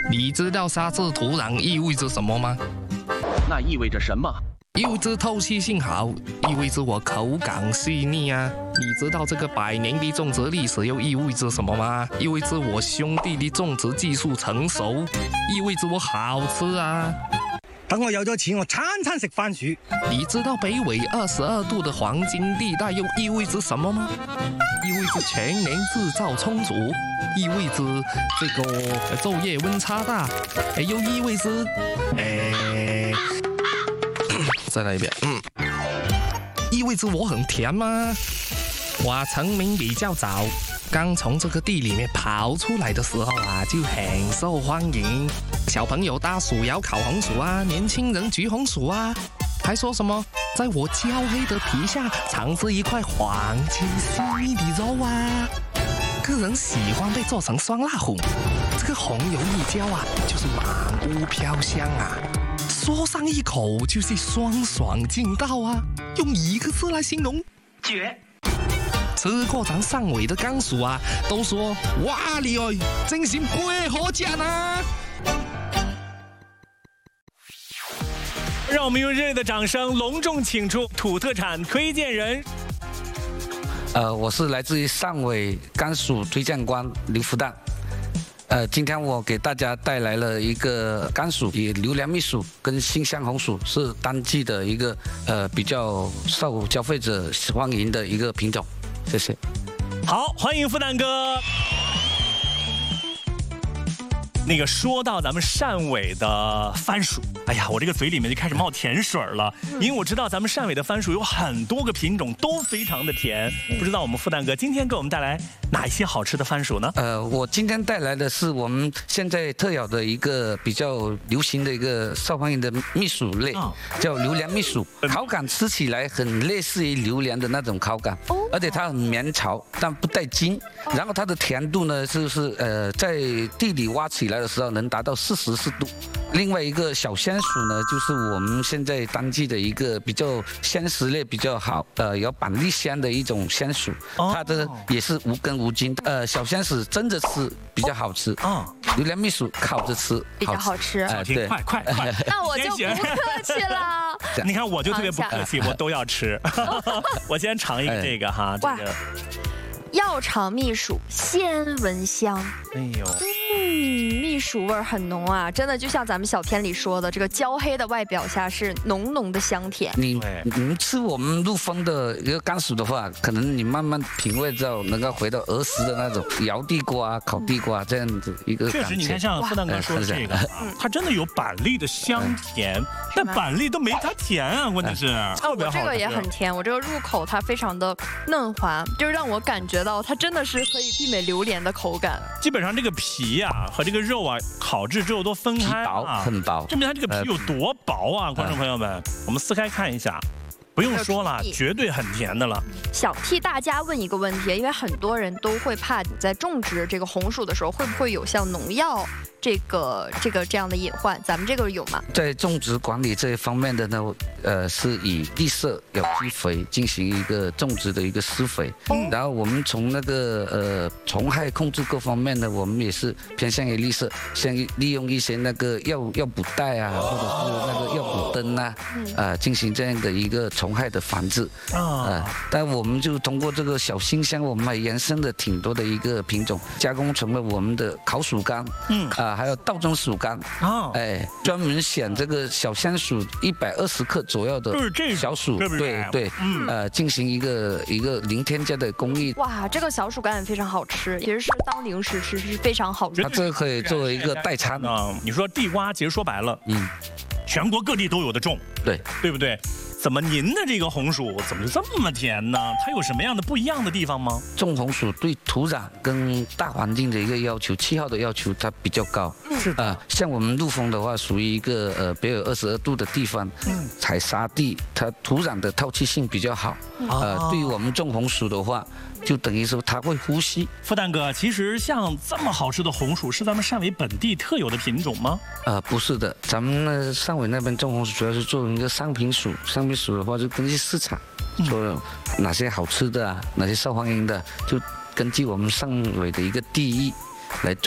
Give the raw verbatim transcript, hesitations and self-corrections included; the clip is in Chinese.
你知道沙质土壤意味着什么吗？ 那意味着什么？ 意味着透气性好，意味着我口感细腻啊。你知道这个百年的种植历史又意味着什么吗？意味着我兄弟的种植技术成熟，意味着我好吃啊。 等我有咗錢，我餐餐食番薯。 你知道北纬二十二度的黄金地带又意味着什么吗？意味着全年日照充足，意味着这个昼夜温差大，又意味着，诶，再来一遍，嗯，意味着我很甜吗？我成名比较早，刚从这个地里面跑出来的时候啊，就很受欢迎。小朋友大薯摇烤红薯啊，年轻人焗红薯啊，还说什么在我焦黑的皮下藏着一块黄金细密的肉啊。个人喜欢被做成酸辣粉，这个红油一浇啊，就是满屋飘香啊，说上一口就是酸爽劲道啊，用一个字来形容，绝。吃过咱汕尾的甘薯啊，都说哇哩哦，真心不可讲啊！ 让我们用热烈的掌声隆重请出土特产推荐人。 呃，我是来自于汕尾甘薯推荐官刘福蛋。呃，今天我给大家带来了一个甘薯，以榴莲蜜薯跟新香红薯是当季的一个呃比较受消费者欢迎的一个品种。谢谢。 好，欢迎福蛋哥。那个说到咱们汕尾的番薯，哎呀，我这个嘴里面就开始冒甜水了，因为我知道咱们汕尾的番薯有很多个品种，都非常的甜。不知道我们福蛋哥今天给我们带来哪一些好吃的番薯呢？ 呃，我今天带来的是我们现在特有的一个比较流行的一个受欢迎的蜜薯类，哦、叫榴莲蜜薯，口感吃起来很类似于榴莲的那种口感，哦、而且它很绵稠，但不带筋。哦、然后它的甜度呢，就是呃在地里挖起来的时候能达到四十四度。另外一个小鲜薯呢，就是我们现在当季的一个比较鲜食类比较好，呃，有板栗鲜的一种鲜薯，它的也是无根无筋。呃，小鲜薯蒸着吃比较好吃，啊，榴莲蜜薯烤着吃比较好吃。 哎，对， 快快快， 那我就不客气了。 你看，我就特别不客气，我都要吃。我先尝一个这个哈，这个。 药肠蜜薯鲜闻香， 哎呦， 嗯，蜜薯味儿很浓啊，真的就像咱们小天里说的，这个焦黑的外表下是浓浓的香甜。 你你们吃我们陆丰的一个甘薯的话，可能你慢慢品味之后，能够回到儿时的那种摇地瓜、烤地瓜这样子一个感觉。 确实，你看像傅蛋哥说的这个，它真的有板栗的香甜，但板栗都没它甜啊，关键是。 哦，我这个也很甜，我这个入口它非常的嫩滑，就是让我感觉到它真的是可以媲美榴莲的口感。 基本上这个皮啊和这个肉啊烤制之后都分开啊，很薄， 证明它这个皮有多薄啊！观众朋友们，我们撕开看一下。不用说了，绝对很甜的了。 想替大家问一个问题，因为很多人都会怕你在种植这个红薯的时候，会不会有像农药这个这个这样的隐患？咱们这个有吗？ 在种植管理这一方面的呢，呃，是以绿色有机肥进行一个种植的一个施肥，嗯，然后我们从那个呃虫害控制各方面呢，我们也是偏向于绿色，像利用一些那个药药补袋啊，或者是那个药补灯啊，呃，进行这样的一个虫害的防治啊、呃。但我们就通过这个小新香，我们还延伸了挺多的一个品种，加工成了我们的烤薯干，嗯啊、呃，还有稻种薯干啊，哎，专门选这个小鲜薯一百二十克左右的小薯， 对对对，嗯，呃，进行一个一个零添加的工艺。 哇，这个小薯干也非常好吃，其实是当零食吃是非常好吃。 它这个可以作为一个代餐啊。你说地瓜，其实说白了，嗯，全国各地都有的种， 对对不对？怎么您的这个红薯怎么就这么甜呢？它有什么样的不一样的地方吗？ 种红薯对土壤跟大环境的一个要求，气候的要求它比较高。是啊、呃，像我们陆丰的话，属于一个呃北纬二十二度的地方，嗯，采沙地，它土壤的透气性比较好。嗯、呃，对于我们种红薯的话，就等于说它会呼吸。 傅蛋哥，其实像这么好吃的红薯，是咱们汕尾本地特有的品种吗？ 呃，不是的，咱们呢汕尾那边种红薯主要是做一个商品薯，商品薯的话就根据市场，说哪些好吃的啊，哪些受欢迎的，就根据我们汕尾的一个地域来种。